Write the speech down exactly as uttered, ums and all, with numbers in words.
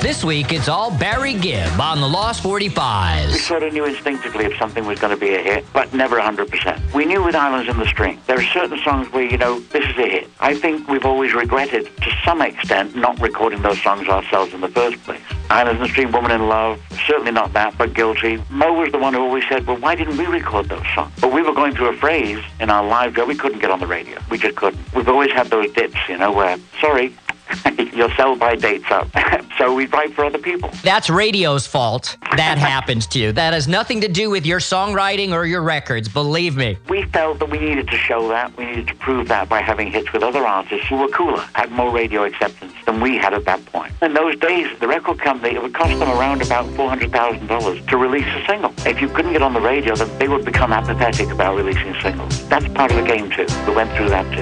This week, it's all Barry Gibb on the Lost forty-fives. We sort of knew instinctively if something was going to be a hit, but never one hundred percent. We knew with Islands in the Stream, there are certain songs where, you know, this is a hit. I think we've always regretted, to some extent, not recording those songs ourselves in the first place. Islands in the Stream, Woman in Love, certainly not that, but Guilty. Mo was the one who always said, well, why didn't we record those songs? But we were going through a phase in our lives where we couldn't get on the radio. We just couldn't. We've always had those dips, you know, where, sorry, your sell-by date's up. So we write for other people. That's radio's fault. That happens to you. That has nothing to do with your songwriting or your records, believe me. We felt that we needed to show that. We needed to prove that by having hits with other artists who were cooler, had more radio acceptance than we had at that point. In those days, the record company, it would cost them around about four hundred thousand dollars to release a single. If you couldn't get on the radio, then they would become apathetic about releasing singles. That's part of the game, too. We went through that, too.